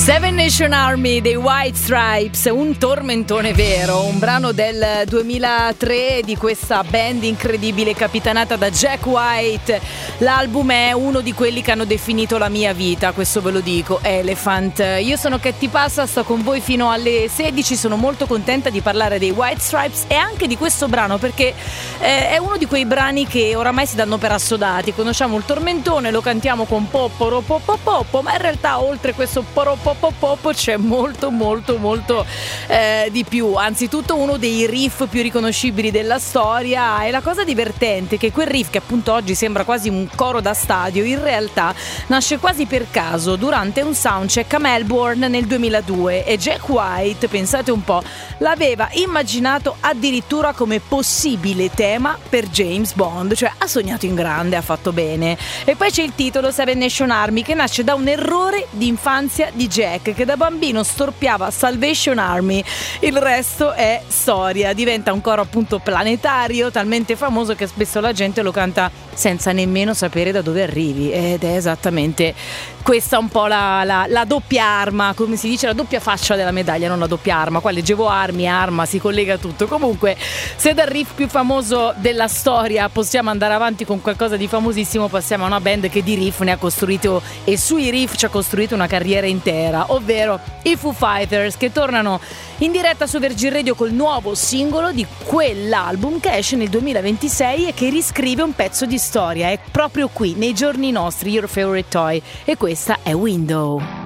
Seven Nation Army dei White Stripes, un tormentone vero, un brano del 2003 di questa band incredibile capitanata da Jack White. L'album è uno di quelli che hanno definito la mia vita, questo ve lo dico, Elephant. Io sono Katy Passa, sto con voi fino alle 16, sono molto contenta di parlare dei White Stripes e anche di questo brano perché è uno di quei brani che oramai si danno per assodati. Conosciamo il tormentone, lo cantiamo con poppo, ma in realtà oltre questo poppo c'è molto di più. Anzitutto uno dei riff più riconoscibili della storia, e la cosa divertente è che quel riff, che appunto oggi sembra quasi un coro da stadio, in realtà nasce quasi per caso durante un soundcheck a Melbourne nel 2002 e Jack White, pensate un po', l'aveva immaginato addirittura come possibile tema per James Bond, cioè ha sognato in grande, ha fatto bene. E poi c'è il titolo Seven Nation Army, che nasce da un errore di infanzia di Jack, che da bambino storpiava Salvation Army. Il resto è storia. Diventa un coro appunto planetario, talmente famoso che spesso la gente lo canta senza nemmeno sapere da dove arrivi, ed è esattamente questa un po' la doppia arma, come si dice, la doppia faccia della medaglia, non la doppia arma. Qua leggevo arma, si collega tutto. Comunque, se dal riff più famoso della storia possiamo andare avanti con qualcosa di famosissimo, passiamo a una band che di riff ne ha costruito, e sui riff ci ha costruito una carriera intera, ovvero i Foo Fighters, che tornano in diretta su Virgin Radio col nuovo singolo di quell'album che esce nel 2026 e che riscrive un pezzo di storia. È proprio qui, nei giorni nostri, Your Favorite Toy, e questa è Window.